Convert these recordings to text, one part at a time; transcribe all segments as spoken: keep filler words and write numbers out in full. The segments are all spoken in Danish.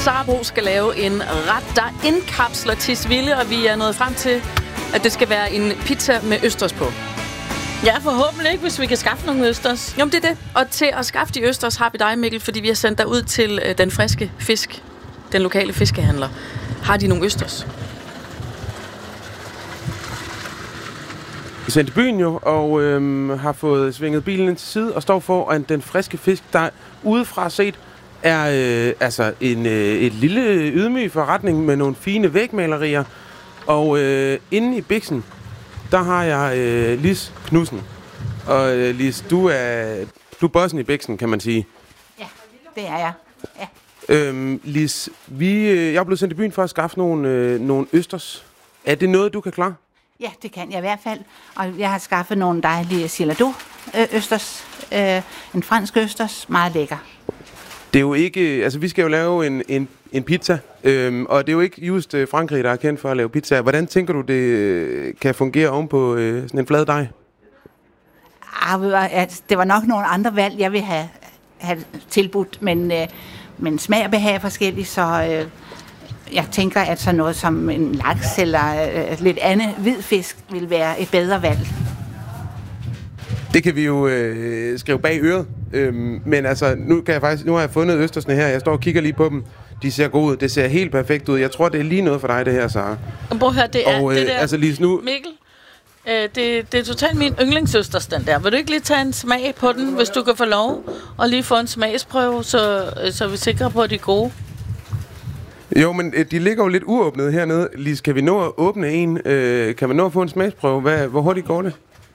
Sara Bro skal lave en ret, der indkapsler Tisvilde, og vi er nået frem til, at det skal være en pizza med østers på. Ja, forhåbentlig ikke, hvis vi kan skaffe nogle østers. Jo, det er det. Og til at skaffe de østers har vi dig, Mikkel, fordi vi har sendt dig ud til øh, den friske fisk, den lokale fiskehandler. Har de nogle østers? Vi er sendt i byen jo, og øhm, har fået svinget bilen ind til side, og står foran den friske fisk, der udefra set er øh, altså en, øh, et lille ydmyg forretning med nogle fine vægmalerier. Og øh, inde i biksen, der har jeg øh, Lis Knudsen. Og øh, Lis, du er, du er bossen i biksen, kan man sige. Ja, det er jeg. Ja. Øhm, Lis, vi, øh, jeg er blevet sendt i byen for at skaffe nogle, øh, nogle østers. Er det noget, du kan klare? Ja, det kan jeg i hvert fald. Og jeg har skaffet nogle dejlige Ciladeau øh, østers. Øh, en fransk østers, meget lækker. Det er jo ikke... Altså, vi skal jo lave en, en, en pizza, øhm, og det er jo ikke just øh, Frankrig, der er kendt for at lave pizza. Hvordan tænker du, det øh, kan fungere ovenpå øh, sådan en flad dej? Ah, altså, det var nok nogle andre valg, jeg ville have, have tilbudt, men, øh, men smag og behag er forskellig, så øh, jeg tænker, at sådan noget som en laks eller øh, lidt andet hvid fisk vil være et bedre valg. Det kan vi jo øh, skrive bag øret. Øhm, men altså, nu, kan jeg faktisk, nu har jeg fundet østersne her. Jeg står og kigger lige på dem. De ser gode ud. Det ser helt perfekt ud. Jeg tror, det er lige noget for dig, det her, Sara. Prøv at høre, det er og, øh, det der... Altså, lige nu... Mikkel, øh, det, det er totalt min yndlingsøsters, den der. Vil du ikke lige tage en smag på den, hvis du kan få lov? Og lige få en smagsprøve, så, så er vi sikre på, at de er gode. Jo, men øh, de ligger jo lidt uåbnede hernede. Lis, kan vi nå at åbne en? Øh, kan man nå at få en smagsprøve? Hvad, hvor hurtigt går det?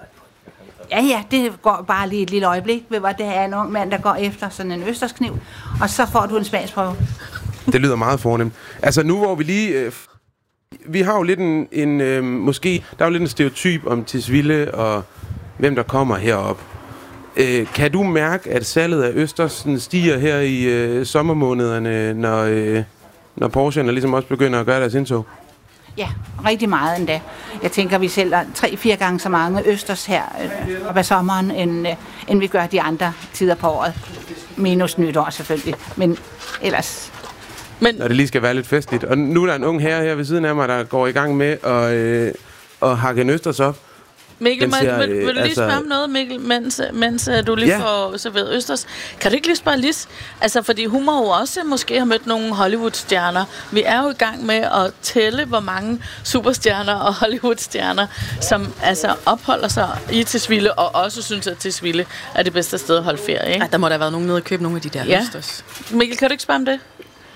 Ja, ja, det går bare lige et lille øjeblik, ved hvor det er en ung mand, der går efter sådan en østerskniv, og så får du en smagsprøve. Det lyder meget fornemt. Altså nu hvor vi lige... Øh, vi har jo lidt en... en øh, måske... Der er jo lidt en stereotyp om Tisvilde og hvem der kommer herop. Øh, kan du mærke, at salget af østers stiger her i øh, sommermånederne, når, øh, når Porsche'erne ligesom også begynder at gøre deres indtog? Ja, rigtig meget endda. Jeg tænker, vi sælger tre-fire gange så mange østers her øh, på sommeren, end, øh, end vi gør de andre tider på året. Minus nytår selvfølgelig, men ellers... Men når det lige skal være lidt festligt. Og nu er der en ung herre her ved siden af mig, der går i gang med at, øh, at hakke en østers op. Mikkel, ser, vil, vil, vil du lige altså... spørge om noget, Mikkel, mens, mens du lige ja. får serveret østers? Kan du ikke lige spørge Lis? Altså, fordi hun må jo også måske have mødt nogle Hollywood-stjerner. Vi er jo i gang med at tælle, hvor mange superstjerner og Hollywood-stjerner, som altså opholder sig i Tisvilde, og også synes, at Tisvilde er det bedste sted at holde ferie, ikke? Ej, der må der have været nogen nede og købe nogle af de der ja. østers. Mikkel, kan du ikke spørge om det?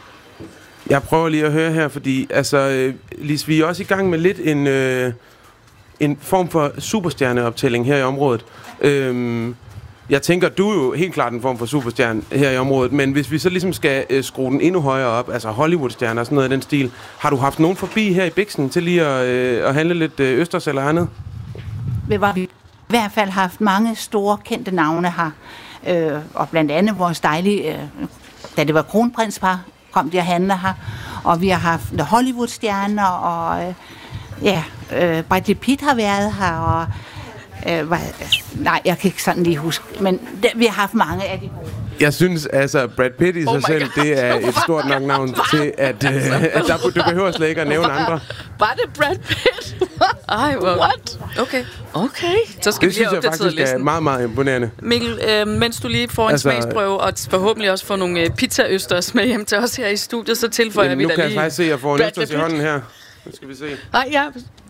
Jeg prøver lige at høre her, fordi altså, øh, Lis, vi er også i gang med lidt en... Øh, en form for superstjerneoptælling her i området. Øhm, jeg tænker, du er jo helt klart en form for superstjerne her i området, men hvis vi så ligesom skal øh, skrue den endnu højere op, altså Hollywood-stjerner og sådan noget i den stil, har du haft nogen forbi her i biksen til lige at, øh, at handle lidt øh, østers eller andet? Vi har i hvert fald haft mange store kendte navne her, øh, og blandt andet vores dejlige, øh, da det var kronprinspar, kom de at handle her, og vi har haft Hollywood-stjerner, og øh, ja, øh, Bradley Pitt har været her, og øh, hvad, nej, jeg kan ikke sådan lige huske, men det, vi har haft mange af de gode. Jeg synes altså, Brad Pitt i sig oh selv, God. Det er et stort nok navn til, at, øh, at der, du behøver slet ikke at nævne andre. Var det Brad Pitt? Ej, hvor... What? Okay. Okay. Så skal det vi synes jeg faktisk er meget, meget imponerende. Mikkel, øh, mens du lige får en altså, smagsprøve, og forhåbentlig også får nogle øh, pizza-østers med hjem til os her i studiet, så tilføjer jamen, vi da lige... Nu kan jeg faktisk se, at jeg får en østers i hånden her. Nu skal vi se. Nej, ja...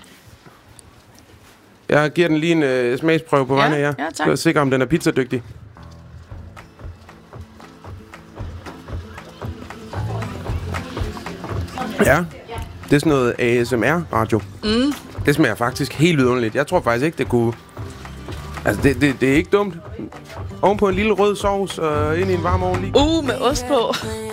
Jeg giver den lige en øh, smagsprøve på vegne af jer. Ja, tak. Så er sikker, om den er pizzadygtig. Ja, det er sådan noget A S M R-radio. Mm. Det smager faktisk helt vidunderligt. Jeg tror faktisk ikke, det kunne... Altså, det, det, det er ikke dumt. Oven på en lille rød sovs og ind i en varm ovn lige. Uh, med ost på.